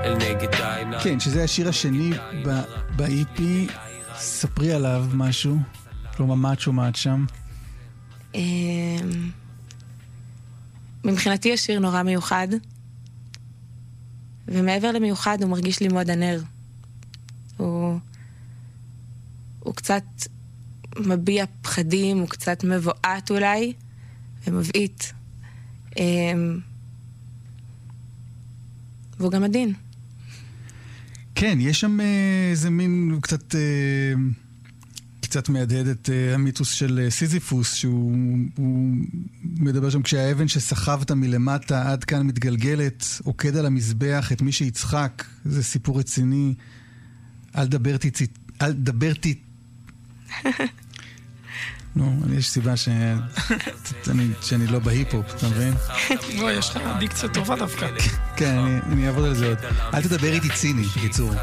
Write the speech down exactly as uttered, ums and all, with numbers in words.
כן, שזה השיר השני ב-אי פי. ספרי עליו משהו. כלומר, מה את שומעת שם? מבחינתי השיר נורא מיוחד, ומעבר למיוחד הוא מרגיש לי מאוד ענר. הוא, הוא קצת מביע פחדים, הוא קצת מבועת אולי, ומבעית. והוא גם עדין. כן, יש שם איזה מין קצת... קצת מהדהד את uh, המיתוס של uh, סיזיפוס, שהוא מדבר שם, כשהאבן שסחבת מלמטה עד כאן מתגלגלת, עוקד על המזבח את מי שיצחק. זה סיפור רציני. אל דבר תיצי... אל דבר תיצי... נו, יש סיבה ש... שאני, שאני לא בהיפ-הופ, אתה מבין? לא, יש לך דיקציה טובה דווקא. כן, אני, אני אעבוד על זה עוד. אל תדבר איתי ציני, בקיצור.